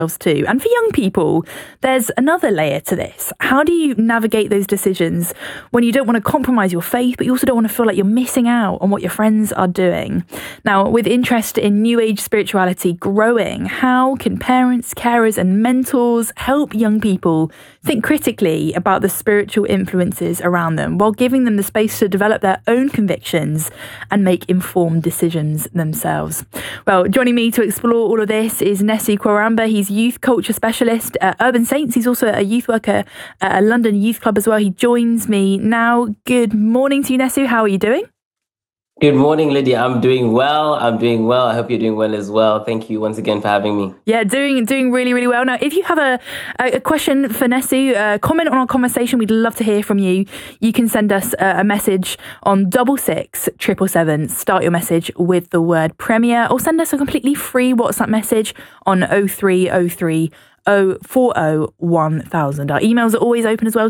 too. And for young people, there's another layer to this. How do you navigate those decisions when you don't want to compromise your faith, but you also don't want to feel like you're missing out on what your friends are doing? Now, with interest in New Age spirituality growing, how can parents, carers, and mentors help young people think critically about the spiritual influences around them while giving them the space to develop their own convictions and make informed decisions themselves? Well, joining me to explore all of this is Nesu Kwaramba. He's youth culture specialist at Urban Saints. He's also a youth worker at a London Youth Club as well. He joins me now. Good morning to you, Nesu. How are you doing? Good morning, Lydia. I'm doing well. I hope you're doing well as well. Thank you once again for having me. Yeah, doing really, really well. Now, if you have a question for Nesu, comment on our conversation. We'd love to hear from you. You can send us a message on 66777. Start your message with the word Premier, or send us a completely free WhatsApp message on 0303 040 1000. Our emails are always open as well,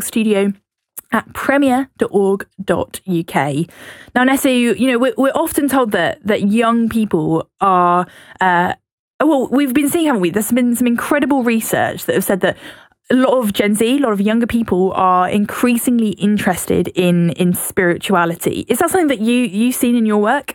studio@premier.org.uk. Now, Nesu, we're often told that young people are, we've been seeing, haven't we? There's been some incredible research that have said that a lot of Gen Z, a lot of younger people are increasingly interested in spirituality. Is that something that you've seen in your work?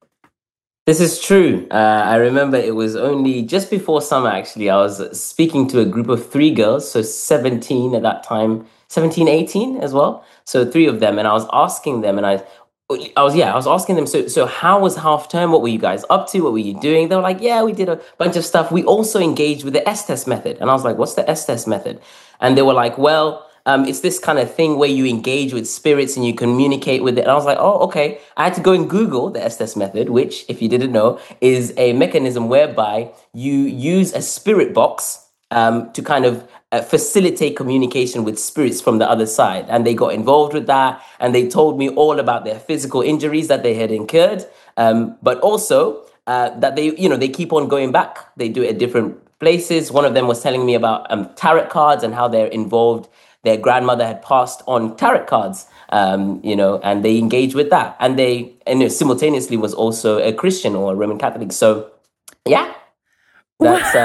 This is true. I remember it was only just before summer, actually. I was speaking to a group of 3 girls, so 17 at that time, 17, 18 as well. So 3 of them, and I was asking them, and I was asking them, so how was half term? What were you guys up to? What were you doing? They were like, yeah, we did a bunch of stuff. We also engaged with the S-test method. And I was like, what's the S-test method? And they were like, well, it's this kind of thing where you engage with spirits and you communicate with it. And I was like, oh, okay. I had to go and Google the S-test method, which, if you didn't know, is a mechanism whereby you use a spirit box to kind of facilitate communication with spirits from the other side. And they got involved with that. And they told me all about their physical injuries that they had incurred, but also that they keep on going back. They do it at different places. One of them was telling me about tarot cards and how they're involved. Their grandmother had passed on tarot cards, and they engaged with that. And they simultaneously was also a Christian or a Roman Catholic. So, yeah, that's...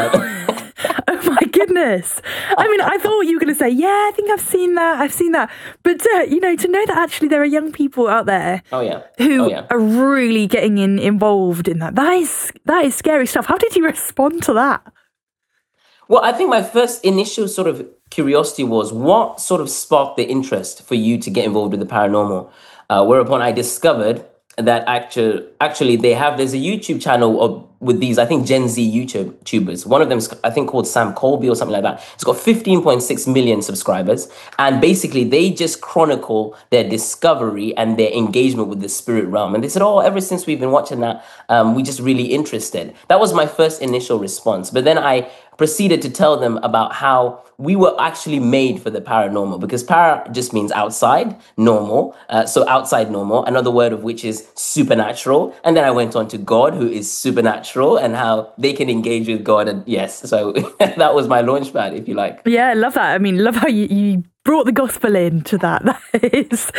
Oh my goodness. I mean, I thought you were going to say, yeah, I think I've seen that. But, to know that actually there are young people out there who are really getting involved in that is scary stuff. How did you respond to that? Well, I think my first initial sort of curiosity was what sort of sparked the interest for you to get involved with the paranormal, whereupon I discovered that actually there's a YouTube channel with these, I think, Gen Z YouTubers. One of them is, I think, called Sam Colby or something like that. It's got 15.6 million subscribers. And basically, they just chronicle their discovery and their engagement with the spirit realm. And they said, ever since we've been watching that, we just really interested. That was my first initial response. But then I proceeded to tell them about how we were actually made for the paranormal, because para just means outside, normal. So outside normal, another word of which is supernatural. And then I went on to God, who is supernatural, and how they can engage with God. And yes, so that was my launch pad, if you like. Yeah, I love that. I mean, love how you brought the gospel into that. That is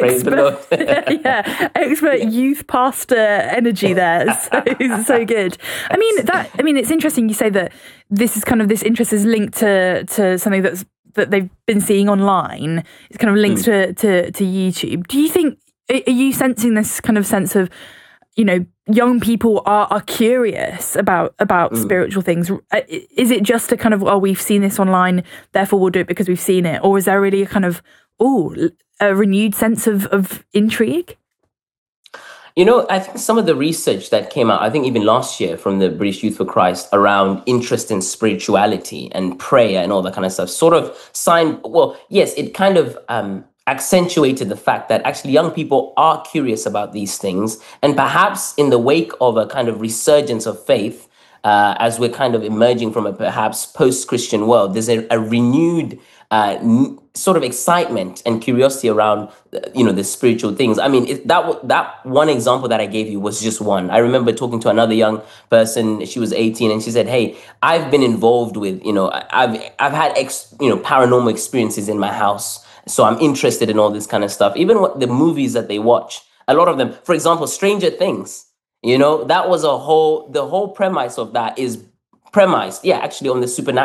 expert youth pastor energy there. So good. I mean, it's interesting you say that this interest is linked to something that they've been seeing online. It's kind of linked to YouTube. Do you think, are you sensing this kind of sense of, young people are curious about spiritual things? Is it just a kind of, we've seen this online, therefore we'll do it because we've seen it? Or is there really a kind of, a renewed sense of intrigue? I think some of the research that came out, I think even last year from the British Youth for Christ around interest in spirituality and prayer and all that kind of stuff sort of it kind of accentuated the fact that actually young people are curious about these things. And perhaps in the wake of a kind of resurgence of faith, as we're kind of emerging from a perhaps post-Christian world, there's a renewed sort of excitement and curiosity around, the spiritual things. I mean, that one example that I gave you was just one. I remember talking to another young person. She was 18, and she said, "Hey, I've been involved with, I've had paranormal experiences in my house. So I'm interested in all this kind of stuff." Even the movies that they watch, a lot of them, for example, Stranger Things, that was the whole premise of that is premised, yeah, actually on the supernatural